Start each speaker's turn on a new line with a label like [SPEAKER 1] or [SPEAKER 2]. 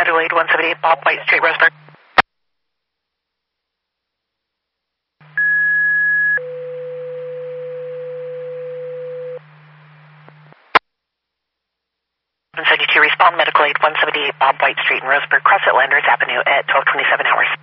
[SPEAKER 1] Medical Aid 178, Bob White Street, Roseburg. 172, respond Medical Aid 178, Bob White Street in Roseburg, Cross Atlanders Avenue at 12:27 hours.